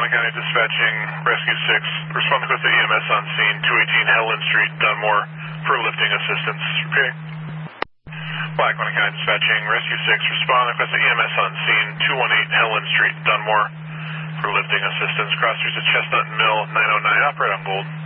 Lackawanna County Dispatching, Rescue 6. Respond request to EMS on scene, 218 Helen Street, Dunmore, for lifting assistance. Repeating. Lackawanna County Dispatching, Rescue 6. Respond request to EMS on scene, 218 Helen Street, Dunmore, for lifting assistance. Cross streets of Chestnut and Mill, 909. Operate on Gold.